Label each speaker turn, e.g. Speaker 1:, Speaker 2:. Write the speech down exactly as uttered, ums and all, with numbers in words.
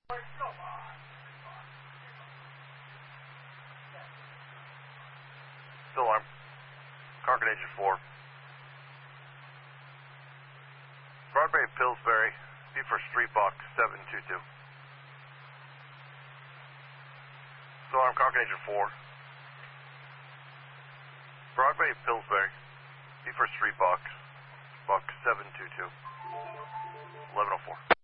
Speaker 1: Still alarm. Concord Agent four. Broadway, Pillsbury, B for Street Box seven two two. Still alarm, Concord Agent four. Broadway, Pillsbury, B for Street Box, Box seven two two. eleven oh four.